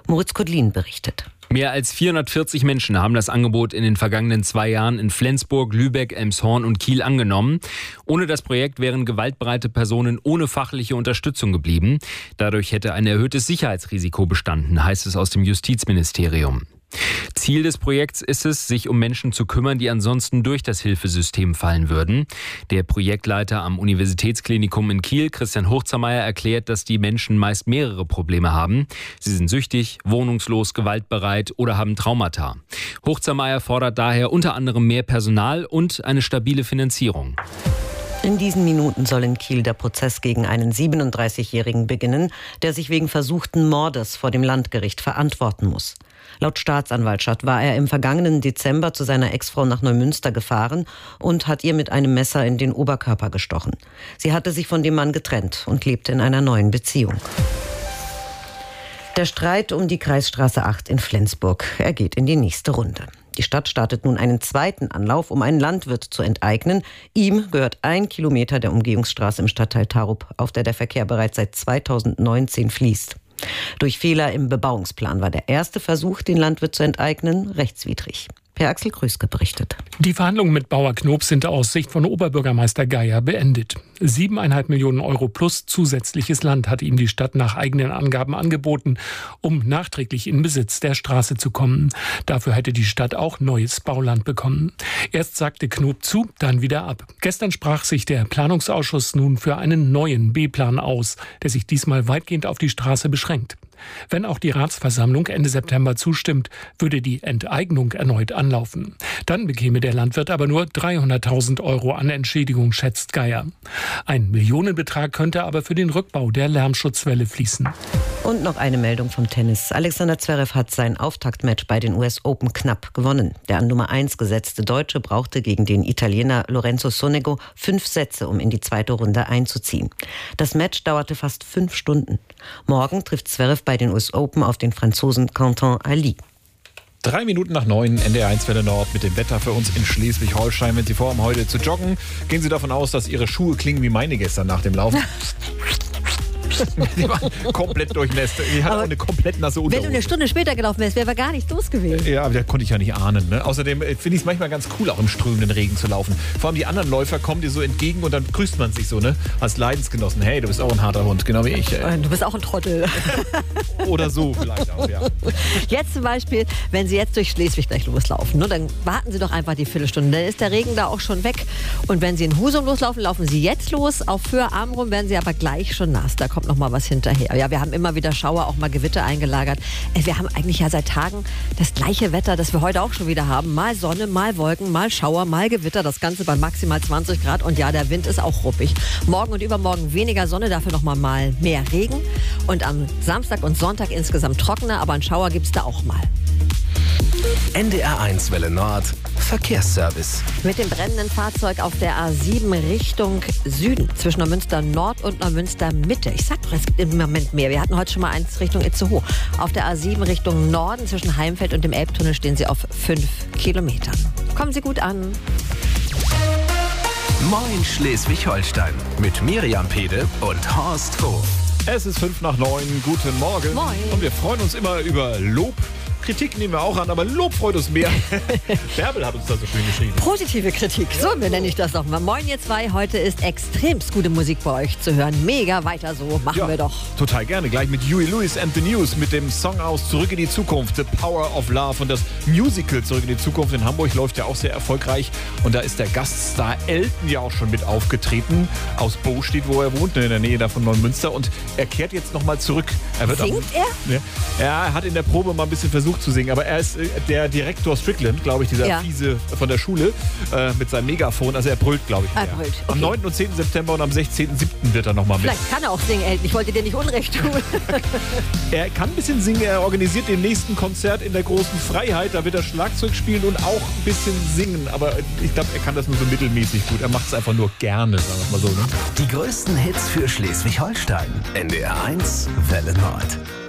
Moritz Kudlin berichtet. Mehr als 440 Menschen haben das Angebot in den vergangenen 2 Jahren in Flensburg, Lübeck, Elmshorn und Kiel angenommen. Ohne das Projekt wären gewaltbereite Personen ohne fachliche Unterstützung geblieben. Dadurch hätte ein erhöhtes Sicherheitsrisiko bestanden, heißt es aus dem Justizministerium. Ziel des Projekts ist es, sich um Menschen zu kümmern, die ansonsten durch das Hilfesystem fallen würden. Der Projektleiter am Universitätsklinikum in Kiel, Christian Hochzermeier, erklärt, dass die Menschen meist mehrere Probleme haben. Sie sind süchtig, wohnungslos, gewaltbereit oder haben Traumata. Hochzermeier fordert daher unter anderem mehr Personal und eine stabile Finanzierung. In diesen Minuten soll in Kiel der Prozess gegen einen 37-Jährigen beginnen, der sich wegen versuchten Mordes vor dem Landgericht verantworten muss. Laut Staatsanwaltschaft war er im vergangenen Dezember zu seiner Ex-Frau nach Neumünster gefahren und hat ihr mit einem Messer in den Oberkörper gestochen. Sie hatte sich von dem Mann getrennt und lebte in einer neuen Beziehung. Der Streit um die Kreisstraße 8 in Flensburg, er geht in die nächste Runde. Die Stadt startet nun einen zweiten Anlauf, um einen Landwirt zu enteignen. Ihm gehört 1 Kilometer der Umgehungsstraße im Stadtteil Tarup, auf der der Verkehr bereits seit 2019 fließt. Durch Fehler im Bebauungsplan war der erste Versuch, den Landwirt zu enteignen, rechtswidrig. Per Axel Kröske berichtet. Die Verhandlungen mit Bauer Knob sind aus Sicht von Oberbürgermeister Geier beendet. 7,5 Millionen Euro plus zusätzliches Land hat ihm die Stadt nach eigenen Angaben angeboten, um nachträglich in Besitz der Straße zu kommen. Dafür hätte die Stadt auch neues Bauland bekommen. Erst sagte Knob zu, dann wieder ab. Gestern sprach sich der Planungsausschuss nun für einen neuen B-Plan aus, der sich diesmal weitgehend auf die Straße beschränkt. Wenn auch die Ratsversammlung Ende September zustimmt, würde die Enteignung erneut anlaufen. Dann bekäme der Landwirt aber nur 300.000 Euro an Entschädigung, schätzt Geier. Ein Millionenbetrag könnte aber für den Rückbau der Lärmschutzwelle fließen. Und noch eine Meldung vom Tennis. Alexander Zverev hat sein Auftaktmatch bei den US Open knapp gewonnen. Der an Nummer 1 gesetzte Deutsche brauchte gegen den Italiener Lorenzo Sonego 5 Sätze, um in die zweite Runde einzuziehen. Das Match dauerte fast 5 Stunden. Morgen trifft Zverev bei den US Open auf den Franzosen Quentin Ali. 3 Minuten nach 9, NDR 1 Welle Nord mit dem Wetter für uns in Schleswig-Holstein. Wenn Sie vorhaben, heute zu joggen, gehen Sie davon aus, dass Ihre Schuhe klingen wie meine gestern nach dem Laufen. Die waren komplett durchnässt. Ich hatte auch eine komplett nasse Unterhose. Wenn du eine Stunde später gelaufen wärst, wäre gar nicht los gewesen. Ja, aber das konnte ich ja nicht ahnen. Ne? Außerdem finde ich es manchmal ganz cool, auch im strömenden Regen zu laufen. Vor allem die anderen Läufer kommen dir so entgegen und dann grüßt man sich so, ne? Als Leidensgenossen. Hey, du bist auch ein harter Hund, genau wie ich. Du bist auch ein Trottel. Oder so vielleicht auch, ja. Jetzt zum Beispiel, wenn Sie jetzt durch Schleswig gleich loslaufen, ne, dann warten Sie doch einfach die Viertelstunde. Dann ist der Regen da auch schon weg. Und wenn Sie in Husum loslaufen, laufen Sie jetzt los. Auf Föhr Amrum werden Sie aber gleich schon nass. Da kommt noch mal was hinterher. Ja, wir haben immer wieder Schauer, auch mal Gewitter eingelagert. Wir haben eigentlich ja seit Tagen das gleiche Wetter, das wir heute auch schon wieder haben. Mal Sonne, mal Wolken, mal Schauer, mal Gewitter. Das Ganze bei maximal 20 Grad. Und ja, der Wind ist auch ruppig. Morgen und übermorgen weniger Sonne, dafür noch mal mehr Regen. Und am Samstag und Sonntag insgesamt trockener, aber einen Schauer gibt es da auch mal. NDR 1 Welle Nord, Verkehrsservice. Mit dem brennenden Fahrzeug auf der A7 Richtung Süden, zwischen Neumünster Nord und Neumünster Mitte. Ich sag doch, es gibt im Moment mehr. Wir hatten heute schon mal eins Richtung Itzehoe. Auf der A7 Richtung Norden, zwischen Heimfeld und dem Elbtunnel, stehen Sie auf 5 Kilometern. Kommen Sie gut an. Moin Schleswig-Holstein mit Miriam Pede und Horst Hof. Es ist 5 nach 9. Guten Morgen. Moin. Und wir freuen uns immer über Lob. Kritik nehmen wir auch an, aber Lob freut uns mehr. Bärbel hat uns da so schön geschrieben. Positive Kritik, so nenne ich das doch mal. Moin ihr zwei, heute ist extremst gute Musik bei euch zu hören. Mega, weiter so, machen wir doch. Total gerne, gleich mit Huey Lewis and the News, mit dem Song aus Zurück in die Zukunft, The Power of Love. Und das Musical Zurück in die Zukunft in Hamburg läuft ja auch sehr erfolgreich. Und da ist der Gaststar Elton ja auch schon mit aufgetreten. Aus Bostedt, wo er wohnt, in der Nähe da von Neumünster. Und er kehrt jetzt nochmal zurück. Singt er? Ja, er hat in der Probe mal ein bisschen versucht zu singen, aber er ist der Direktor Strickland, glaube ich, dieser Fiese von der Schule, mit seinem Megafon. Also er brüllt, glaube ich. Er brüllt, okay. Am 9. und 10. September und am 16.07. wird er nochmal mit. Vielleicht kann er auch singen, Elton. Ich wollte dir nicht Unrecht tun. Er kann ein bisschen singen. Er organisiert den nächsten Konzert in der großen Freiheit. Da wird er Schlagzeug spielen und auch ein bisschen singen. Aber ich glaube, er kann das nur so mittelmäßig gut. Er macht es einfach nur gerne, sagen wir mal so. Ne? Die größten Hits für Schleswig-Holstein. NDR 1 Welle Nord.